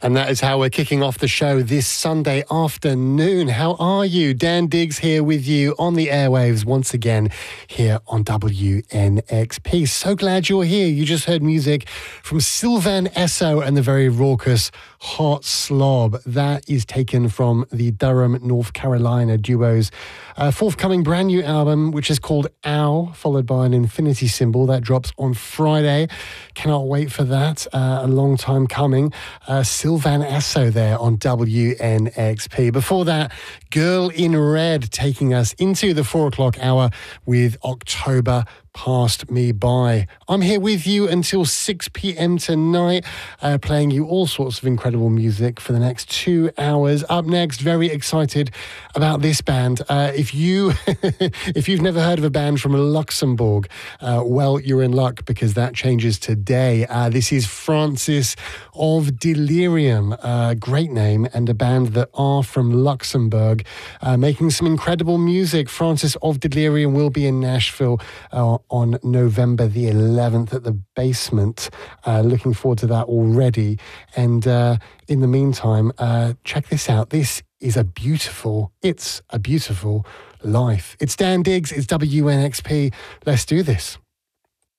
And that is how we're kicking off the show this Sunday afternoon. How are you? Dan Diggs here with you on the airwaves once again here on WNXP. So glad you're here. You just heard music from Sylvan Esso and the very raucous Hot Slob. That is taken from the Durham, North Carolina duo's forthcoming brand new album, which is called Ow, followed by an infinity symbol. That drops on Friday. Cannot wait for that. A long time coming. Sylvan Esso there on WNXP. Before that, Girl in Red taking us into the 4 o'clock hour with October Passed Me By. I'm here with you until 6 p.m. tonight, playing you all sorts of incredible music for the next 2 hours. Up next, very excited about this band. If you've never heard of a band from Luxembourg, well, you're in luck because that changes today. This is Francis of Delirium, great name, and a band that are from Luxembourg, making some incredible music. Francis of Delirium will be in Nashville on November the 11th at the Basement. Looking forward to that already. And in the meantime, check this out. It's a beautiful life. It's Dan Diggs, it's WNXP. Let's do this.